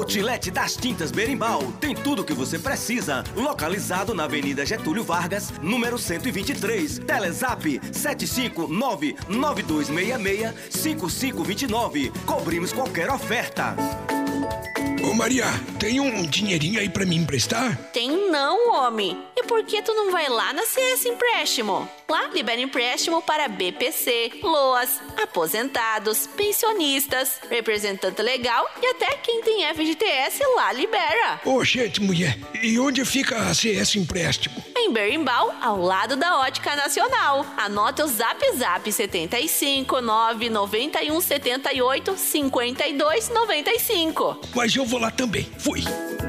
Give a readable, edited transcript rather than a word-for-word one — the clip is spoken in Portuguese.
Outlet das Tintas Berimbau tem tudo o que você precisa. Localizado na Avenida Getúlio Vargas, número 123. Telezap 759-9266-5529. Cobrimos qualquer oferta. Ô Maria, tem um dinheirinho aí pra me emprestar? Tem não, homem. E por que tu não vai lá na CS Empréstimo? Lá libera empréstimo para BPC, LOAS, aposentados, pensionistas, representante legal e até quem tem FGTS lá libera. Ô, gente, mulher, e onde fica a CS Empréstimo? Em Berimbau, ao lado da Ótica Nacional. Anota o Zap 75 991 78 52 95. Mas eu vou lá também. Fui.